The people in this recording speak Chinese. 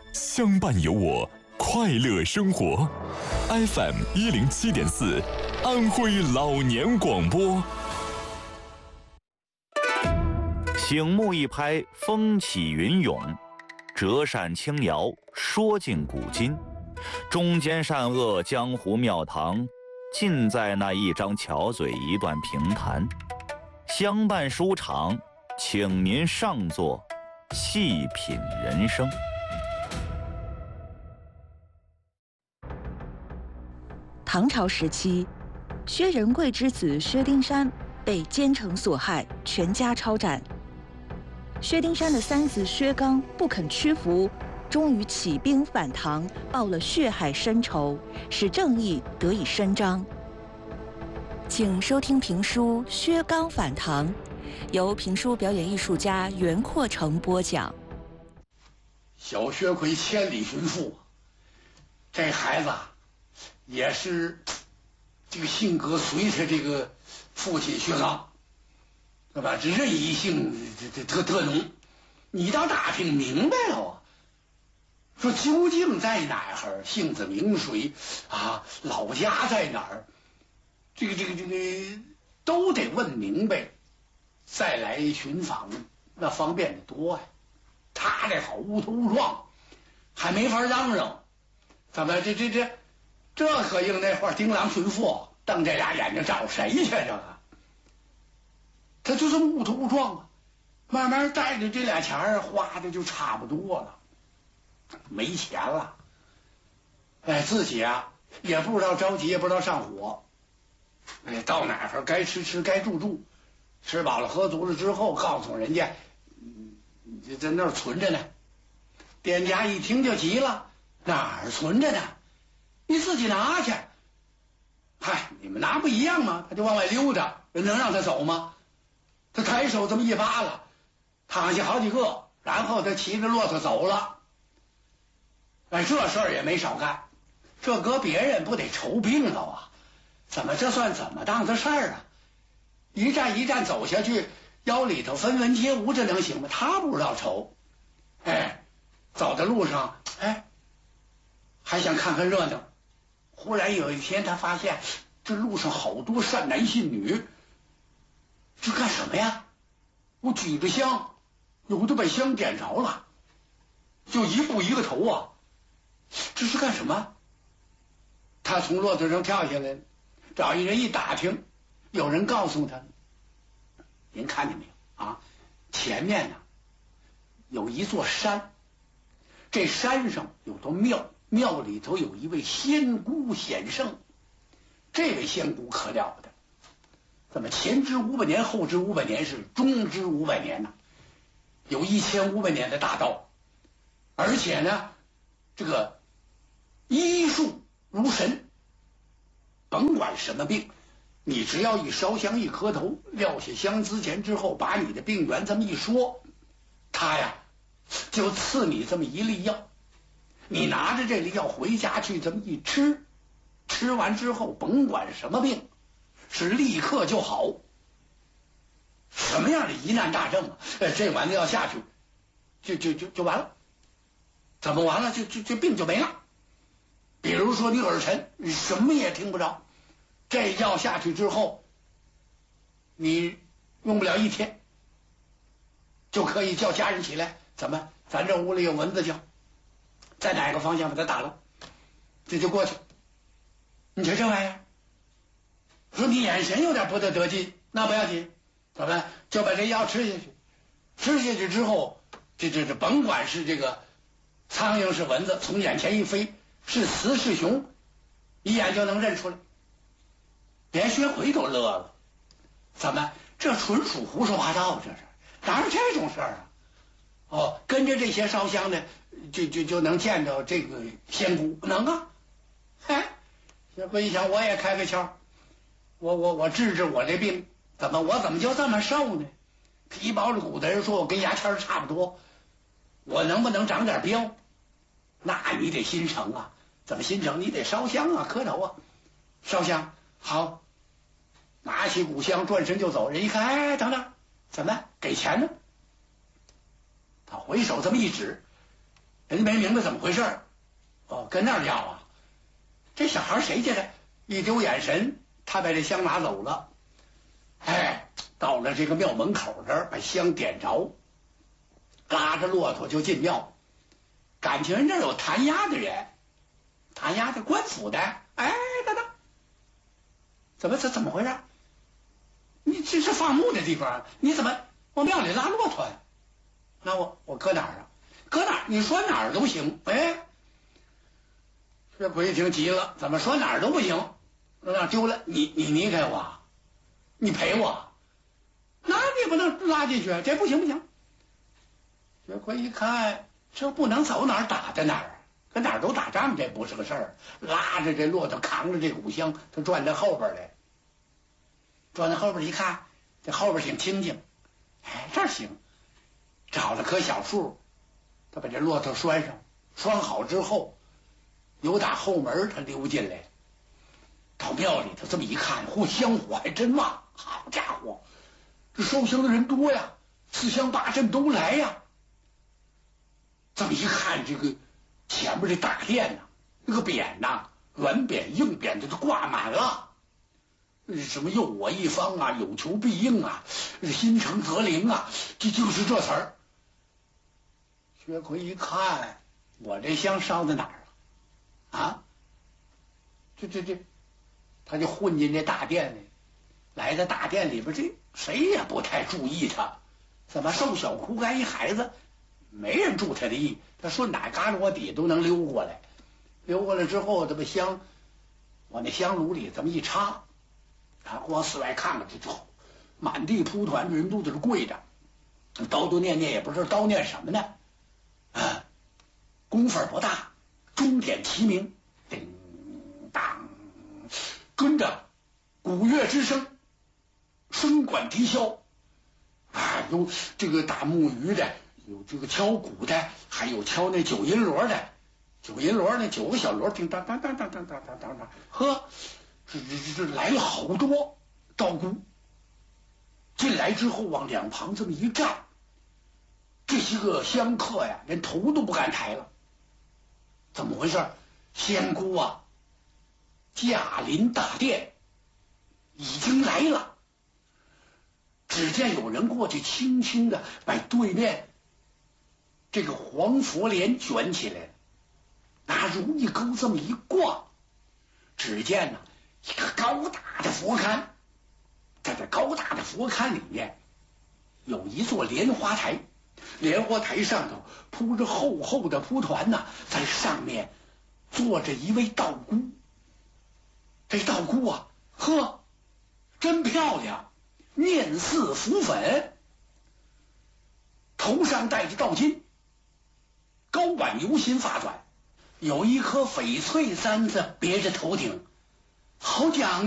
相伴有我，快乐生活。FM 107.4，安徽老年广播。 醒目一拍，风起云涌；折扇轻摇，说尽古今。中间善恶，江湖庙堂，尽在那一张巧嘴，一段评弹。相伴书场，请您上座，细品人生。 唐朝时期，薛仁贵之子薛丁山被奸臣所害，全家抄斩。薛丁山的三子薛刚不肯屈服，终于起兵反唐，报了血海深仇，使正义得以伸张。请收听评书《薛刚反唐》，由评书表演艺术家袁阔成播讲。 小薛奎千里寻父，这孩子也是这个性格随他这个父亲薛刚，对吧？这任意性这特浓。你倒打听明白了啊，说究竟在哪儿，姓子名谁啊，老家在哪儿，这个都得问明白，再来寻访那方便的多呀。他这好乌头乌壮，还没法嚷嚷，怎么这可应那话，丁郎寻父，瞪这俩眼睛找谁去？这个他就这么乌头乌壮啊，慢慢带着这俩钱花的就差不多了，没钱了，哎，自己啊也不知道着急，也不知道上火，哎，到哪儿该吃吃，该住住，吃饱了喝足了之后，告诉人家，你在那儿存着呢。店家一听就急了，哪儿存着呢？你自己拿去。嗨，你们拿不一样吗？他就往外溜达，人能让他走吗？他抬手这么一扒拉，躺下好几个，然后他骑着骆驼走了。哎，这事儿也没少干，这搁别人不得愁病了啊？这算怎么当的事儿啊？一站一站走下去，腰里头分文皆无，这能行吗？他不知道愁。哎，走在路上，哎，还想看看热闹。忽然有一天，他发现这路上好多善男信女，这干什么呀？我举着香，有的把香点着了，就一步一个头啊，这是干什么？他从骆驼上跳下来，找一人一打听，有人告诉他，您看见没有啊？前面呢有一座山，这山上有座庙，庙里头有一位仙姑显圣。这位仙姑可了不得，怎么前知500年，后知500年，是中知500年呢？有1500年的大道，而且呢，这个医术如神，甭管什么病，你只要一烧香一磕头，撂下香资钱之后，把你的病源这么一说，他呀就赐你这么一粒药，你拿着这粒药回家去这么一吃，吃完之后甭管什么病，是立刻就好。什么样的疑难大症啊？这丸子要下去就完了。怎么完了？这病就没了。比如说你耳沉，你什么也听不着，这药下去之后，你用不了1天就可以叫家人起来，怎么咱这屋里有蚊子叫，在哪个方向把它打了，这就过去。你瞧这玩意儿，说你眼神有点不得劲，那不要紧，怎么就把这药吃下去？吃下去之后，这甭管是这个苍蝇是蚊子，从眼前一飞，是雌是雄，一眼就能认出来。连薛奎都乐了，怎么这纯属胡说八道？这是哪有这种事儿啊？哦，跟着这些烧香的，就能见着这个仙姑，能啊？哎，薛奎一想，我也开个窍，我治我这病，我怎么就这么瘦呢？皮包着骨的人说我跟牙签差不多，我能不能长点膘？那你得心诚啊！怎么心诚？你得烧香啊，磕头啊，烧香好，拿起古香转身就走。人一看，哎，等等，怎么给钱呢？他回手这么一指， 人家没明白怎么回事儿。哦，跟那儿要啊？这小孩谁家的？一丢眼神，他把这香拿走了。哎，到了这个庙门口这儿，把香点着，拉着骆驼就进庙。感情人这儿有弹压的人，弹压的官府的。哎，等等，怎么回事？你这是放牧的地方，你怎么往庙里拉骆驼呀？那我搁哪儿啊？搁哪儿？你说哪儿都行。哎，薛奎一听急了，怎么说哪儿都不行？那丢了，你给我，你赔我，那你不能拉进去，这不行。薛奎一看，这不能走哪儿打在哪儿，跟哪儿都打仗，这不是个事儿。拉着这骆驼，扛着这股香，他转到后边来。转到后边一看，这后边挺清静，哎，这儿行。找了棵小树，他把这骆驼拴上，拴好之后，由打后门他溜进来，到庙里头这么一看，嚯，香火还真旺，好家伙，这烧香的人多呀，四乡八镇都来呀。这么一看，这个前面这大殿呐，那个匾呐，软匾硬匾的都挂满了。什么佑我一方啊，有求必应啊，心诚则灵啊，这就是这词儿。薛奎一看，我这香烧在哪儿了？啊，这，他就混进这大殿里，来到大殿里边，这谁也不太注意他。怎么瘦小枯干一孩子，没人注他的意，他顺哪旮旯底都能溜过来。溜过来之后，他把香往那香炉里这么一插。啊，往寺外看看，这就满地铺团，人都在这跪着，叨叨念念也不知道叨念什么呢。啊，功夫不大，钟点齐鸣，叮当，跟着鼓乐之声，声管笛箫，啊，有这个打木鱼的，有这个敲鼓的，还有敲那九银锣的。九银锣那9个小锣，叮当当当当当当当当，呵。这来了好多道姑，进来之后往两旁这么一站，这些个香客呀，连头都不敢抬了。怎么回事？仙姑啊，驾临大殿，已经来了。只见有人过去，轻轻的把对面这个黄佛帘卷起来，拿如意钩这么一挂，只见呢。一个高大的佛龛，在这高大的佛龛里面有一座莲花台，莲花台上头铺着厚厚的蒲团呢，在上面坐着一位道姑。这道姑啊，呵，真漂亮，面似浮粉，头上戴着道巾，高挽游心发短，有一颗翡翠簪子别着头顶。好讲